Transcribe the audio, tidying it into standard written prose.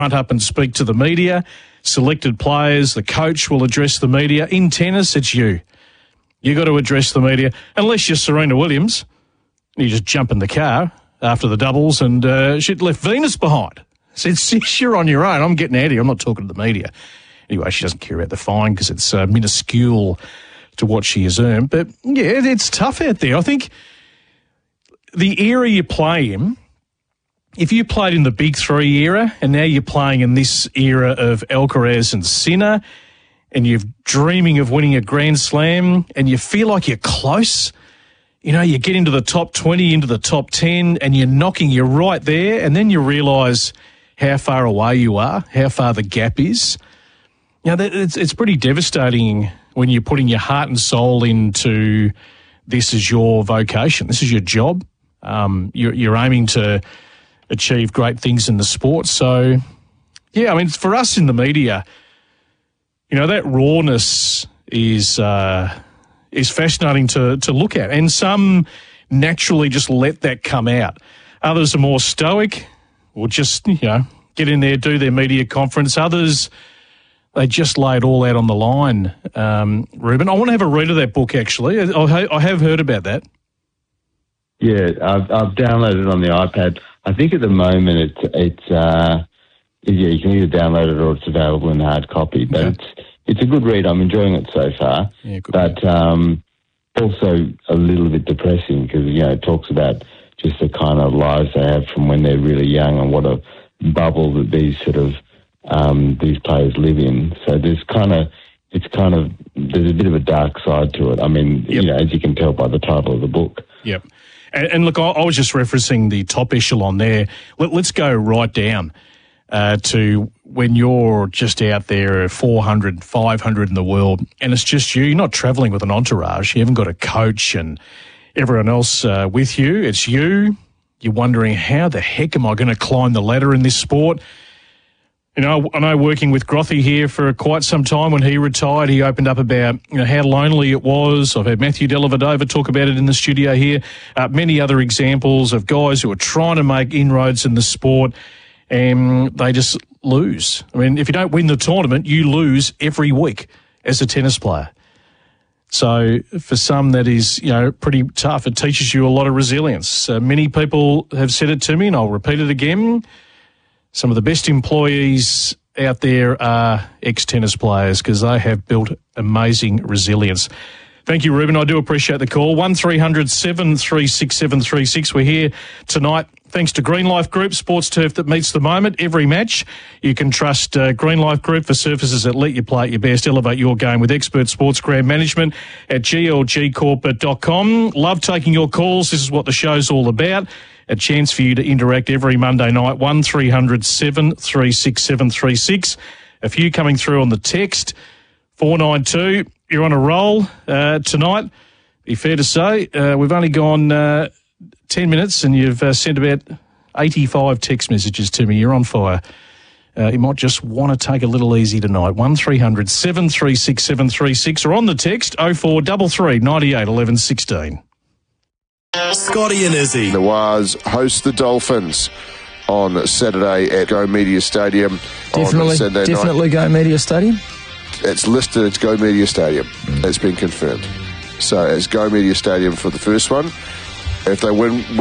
front up and speak to the media. Selected players, the coach will address the media. In tennis, it's you. You got to address the media. Unless you're Serena Williams, you just jump in the car after the doubles and she'd left Venus behind. Said, sis, you're on your own. I'm getting out of here. I'm not talking to the media. Anyway, she doesn't care about the fine because it's minuscule to what she has earned. But, yeah, it's tough out there. I think the era you play in, if you played in the Big Three era and now you're playing in this era of Alcaraz and Sinner and you're dreaming of winning a Grand Slam and you feel like you're close, you know, you get into the top 20, into the top 10 and you're right there, and then you realise how far away you are, how far the gap is. You know, it's pretty devastating when you're putting your heart and soul into this is your vocation, this is your job. You're aiming to achieve great things in the sport. So, yeah, I mean, for us in the media, you know, that rawness is fascinating to look at. And some naturally just let that come out. Others are more stoic or just, you know, get in there, do their media conference. Others, they just lay it all out on the line, Ruben. I want to have a read of that book, actually. I have heard about that. Yeah, I've downloaded it on the iPad. I think at the moment you can either download it or it's available in hard copy. But it's a good read. I'm enjoying it so far. Yeah, good. But also a little bit depressing because, you know, it talks about just the kind of lives they have from when they're really young and what a bubble that these sort of these players live in. So there's a bit of a dark side to it. I mean, you know, as you can tell by the title of the book. Yep. And look, I was just referencing the top echelon there. Let's go right down to when you're just out there 400, 500 in the world, and it's just you. You're not travelling with an entourage. You haven't got a coach and everyone else with you. It's you. You're wondering, how the heck am I going to climb the ladder in this sport? You know, I know working with Grothy here for quite some time. When he retired, he opened up about, you know, how lonely it was. I've had Matthew Dellavedova talk about it in the studio here. Many other examples of guys who are trying to make inroads in the sport and they just lose. I mean, if you don't win the tournament, you lose every week as a tennis player. So for some, that is, you know, pretty tough. It teaches you a lot of resilience. Many people have said it to me, and I'll repeat it again. Some of the best employees out there are ex-tennis players because they have built amazing resilience. Thank you, Ruben. I do appreciate the call. 1300 736 736. We're here tonight thanks to Green Life Group, sports turf that meets the moment every match. You can trust Green Life Group for surfaces that let you play at your best. Elevate your game with expert sports ground management at glgcorporate.com. Love taking your calls. This is what the show's all about. A chance for you to interact every Monday night, 1300 736 736. A few coming through on the text, 492. You're on a roll tonight. Be fair to say, we've only gone 10 minutes and you've sent about 85 text messages to me. You're on fire. You might just want to take a little easy tonight. 1300 736 736 or on the text 0433 98 11 16. Scotty and Izzy. The Waz host the Dolphins on Saturday at Go Media Stadium. Definitely Go Media Stadium. It's listed, it's Go Media Stadium. It's been confirmed. So it's Go Media Stadium for the first one. If they win